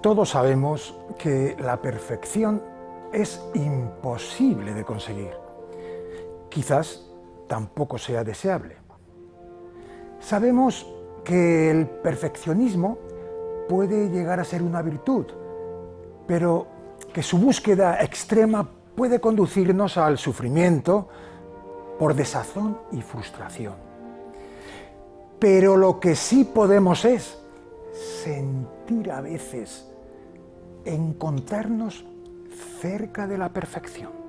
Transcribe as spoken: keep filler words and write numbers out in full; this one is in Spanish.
Todos sabemos que la perfección es imposible de conseguir. Quizás tampoco sea deseable. Sabemos que el perfeccionismo puede llegar a ser una virtud, pero que su búsqueda extrema puede conducirnos al sufrimiento por desazón y frustración. Pero lo que sí podemos es sentir a veces encontrarnos cerca de la perfección.